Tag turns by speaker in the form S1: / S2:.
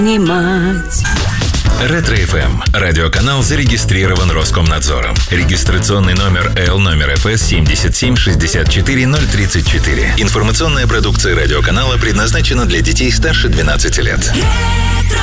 S1: понимать.
S2: Ретро-ФМ. Радиоканал зарегистрирован Роскомнадзором. Регистрационный номер ФС 7764034. Информационная продукция радиоканала предназначена для детей старше 12 лет.